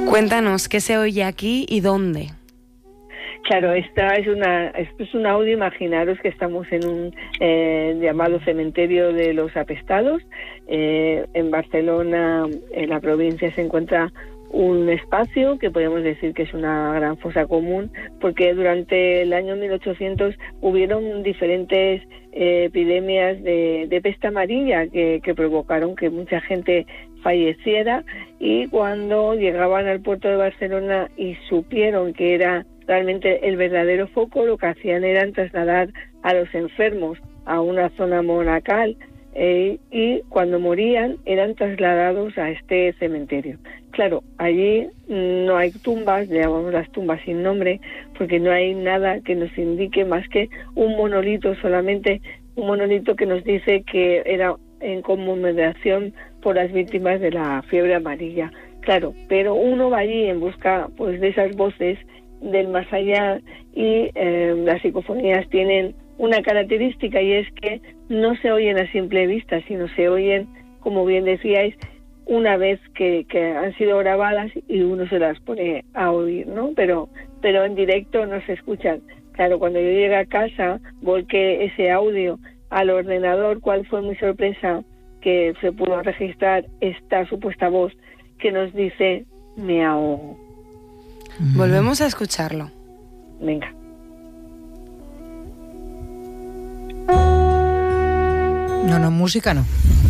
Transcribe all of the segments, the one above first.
Cuéntanos, ¿qué se oye aquí y dónde? Claro, esto es un audio. Imaginaros que estamos en un llamado cementerio de los apestados. En Barcelona, en la provincia, se encuentra un espacio que podemos decir que es una gran fosa común, porque durante el año 1800 hubieron diferentes epidemias de peste amarilla que provocaron que mucha gente falleciera, y cuando llegaban al puerto de Barcelona y supieron que era realmente el verdadero foco, lo que hacían era trasladar a los enfermos a una zona monacal, y cuando morían eran trasladados a este cementerio. Claro, allí no hay tumbas, le llamamos las tumbas sin nombre, porque no hay nada que nos indique más que un monolito, solamente un monolito que nos dice que era en conmemoración por las víctimas de la fiebre amarilla. Claro, pero uno va allí en busca pues de esas voces del más allá, y las psicofonías tienen una característica, y es que no se oyen a simple vista, sino se oyen, como bien decíais, una vez que han sido grabadas y uno se las pone a oír, ¿no? Pero en directo no se escuchan. Claro, cuando yo llegué a casa, volqué ese audio al ordenador. ¿Cuál fue mi sorpresa? Que se pudo registrar esta supuesta voz que nos dice: me ahogo. Volvemos a escucharlo. Venga. No, música no.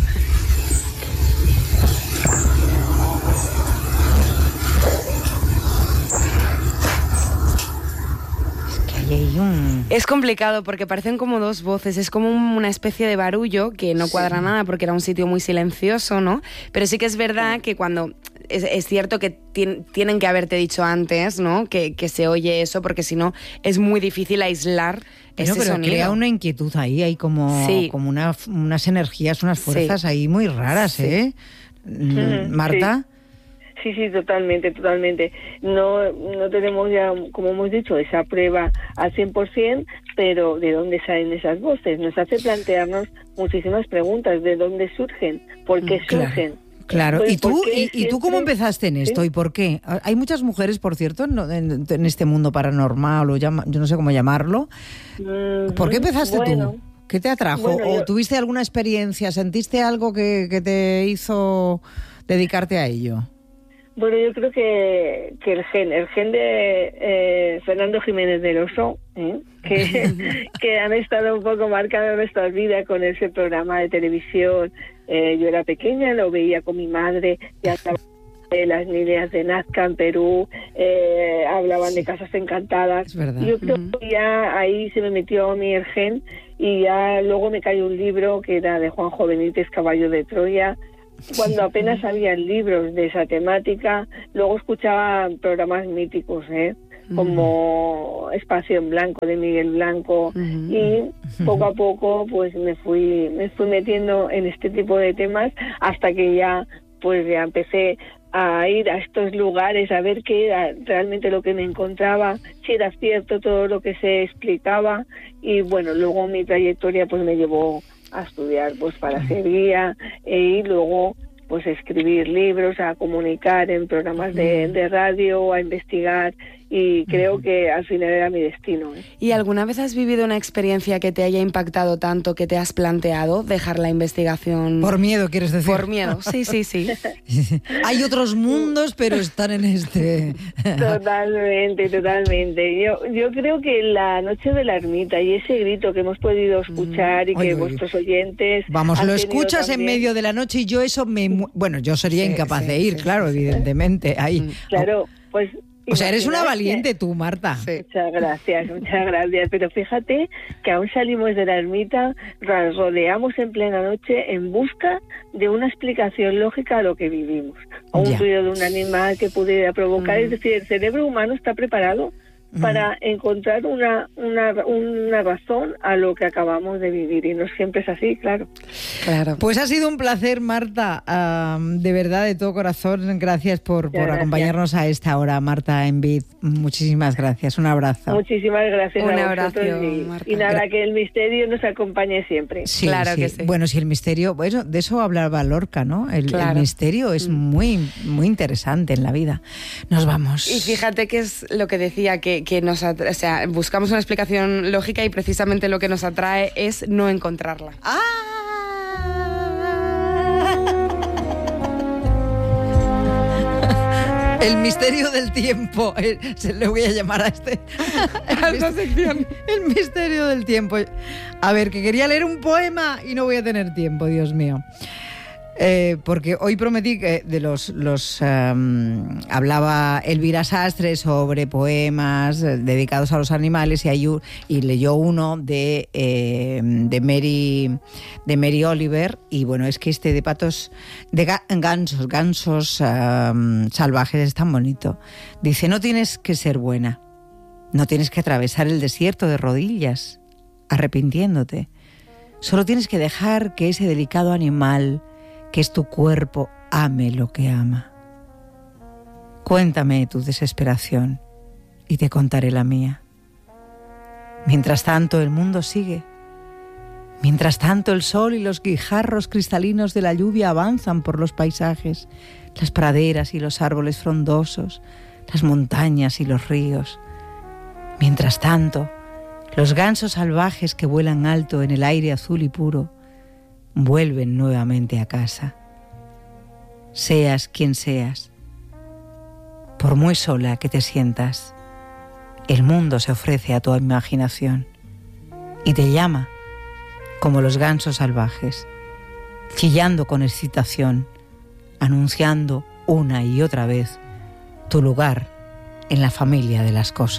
Es complicado porque parecen como dos voces, es como una especie de barullo que no cuadra nada porque era un sitio muy silencioso, ¿no? Pero sí que es verdad que cuando... Es cierto que tienen que haberte dicho antes, ¿no? Que se oye eso, porque si no es muy difícil aislar ese sonido. Pero crea una inquietud ahí, hay como unas energías, unas fuerzas ahí muy raras, ¿eh? Marta. Sí, totalmente. No tenemos ya, como hemos dicho, esa prueba al 100%, pero ¿de dónde salen esas voces? Nos hace plantearnos muchísimas preguntas. ¿De dónde surgen? ¿Por qué surgen? Claro, Pues, ¿y tú cómo empezaste en esto? ¿Sí? ¿Y por qué? Hay muchas mujeres, por cierto, en este mundo paranormal, o yo no sé cómo llamarlo. ¿Por qué empezaste tú? ¿Qué te atrajo? ¿O tuviste alguna experiencia? ¿Sentiste algo que te hizo dedicarte a ello? Bueno, yo creo que el gen de Fernando Jiménez del Oso, que han estado un poco marcados en nuestras vidas con ese programa de televisión. Yo era pequeña, lo veía con mi madre, ya hablaba de las niñas de Nazca en Perú, hablaban de casas encantadas. Yo creo que ya ahí se me metió a mí el gen, y ya luego me cayó un libro que era de Juanjo Benítez, Caballo de Troya. Cuando apenas había libros de esa temática, luego escuchaba programas míticos, como Espacio en Blanco de Miguel Blanco, y poco a poco pues me fui metiendo en este tipo de temas, hasta que ya empecé a ir a estos lugares a ver qué era realmente lo que me encontraba, si era cierto todo lo que se explicaba. Y bueno, luego mi trayectoria pues me llevó a estudiar pues para ser guía, y luego pues escribir libros, a comunicar en programas de radio, a investigar, y creo que al final era mi destino. ¿Y alguna vez has vivido una experiencia que te haya impactado tanto que te has planteado dejar la investigación? Por miedo, ¿quieres decir? Por miedo, sí. Hay otros mundos, pero están en este... Totalmente. Yo creo que la noche de la ermita y ese grito que hemos podido escuchar, y que vuestros oyentes... Vamos, lo escuchas también en medio de la noche, y yo eso Bueno, yo sería incapaz de ir, claro, evidentemente. Ahí. Claro, pues... O sea, eres una valiente tú, Marta. Sí. Muchas gracias. Pero fíjate que aún salimos de la ermita, rodeamos en plena noche en busca de una explicación lógica a lo que vivimos. A un ruido de un animal que pudiera provocar. Es decir, el cerebro humano está preparado para encontrar una razón a lo que acabamos de vivir, y no siempre es así, claro. Pues ha sido un placer, Marta, de verdad, de todo corazón. Gracias por acompañarnos a esta hora, Marta Envid. Muchísimas gracias, un abrazo. Muchísimas gracias. Un abrazo, Marta. Y nada, que el misterio nos acompañe siempre. Sí, claro que sí. Bueno, si el misterio, bueno, de eso hablaba Lorca, ¿no? El misterio es muy, muy interesante en la vida. Nos vamos. Y fíjate que es lo que decía, que buscamos una explicación lógica y precisamente lo que nos atrae es no encontrarla. El misterio del tiempo, se le voy a llamar a esta sección. El misterio del tiempo. A ver, que quería leer un poema y no voy a tener tiempo, Dios mío. Porque hoy prometí que hablaba Elvira Sastre sobre poemas dedicados a los animales y leyó uno de Mary Oliver, y bueno, es que este de patos, de gansos salvajes es tan bonito. Dice: no tienes que ser buena, no tienes que atravesar el desierto de rodillas arrepintiéndote, solo tienes que dejar que ese delicado animal que es tu cuerpo ame lo que ama. Cuéntame tu desesperación y te contaré la mía. Mientras tanto el mundo sigue. Mientras tanto el sol y los guijarros cristalinos de la lluvia avanzan por los paisajes, las praderas y los árboles frondosos, las montañas y los ríos. Mientras tanto, los gansos salvajes que vuelan alto en el aire azul y puro vuelven nuevamente a casa. Seas quien seas, por muy sola que te sientas, el mundo se ofrece a tu imaginación y te llama como los gansos salvajes, chillando con excitación, anunciando una y otra vez tu lugar en la familia de las cosas.